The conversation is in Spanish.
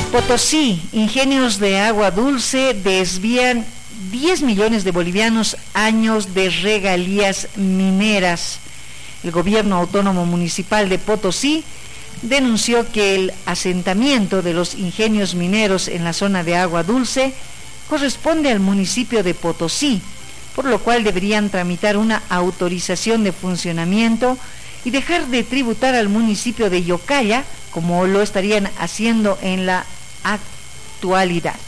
Potosí, ingenios de agua dulce desvían 10 millones de bolivianos años de regalías mineras. El gobierno autónomo municipal de Potosí denunció que el asentamiento de los ingenios mineros en la zona de agua dulce corresponde al municipio de Potosí, por lo cual deberían tramitar una autorización de funcionamiento y dejar de tributar al municipio de Yocalla, como lo estarían haciendo en la actualidad.